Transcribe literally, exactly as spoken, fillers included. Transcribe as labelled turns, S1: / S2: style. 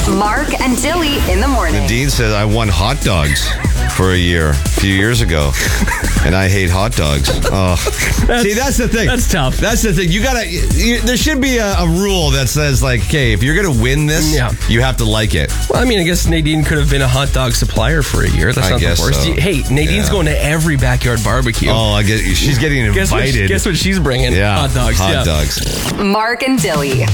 S1: Mark and Dilly in the morning.
S2: Nadine says, I won hot dogs for a year, a few years ago. And I hate hot dogs. Oh.
S3: That's,
S2: See, that's the thing.
S3: That's tough.
S2: That's the thing. You gotta, you, there should be a, a rule that says, like, okay, if you're gonna win this,
S3: Yeah.
S2: you have to like it.
S3: Well, I mean, I guess Nadine could have been a hot dog supplier for a year. That's
S2: I
S3: not
S2: guess
S3: the worst.
S2: so.
S3: Hey, Nadine's
S2: Yeah.
S3: going to every backyard barbecue.
S2: Oh, I get. She's getting
S3: Guess what,
S2: invited.
S3: guess what she's bringing?
S2: Yeah,
S3: Hot dogs.
S2: Hot
S3: yeah.
S2: dogs.
S1: Mark and Dilly.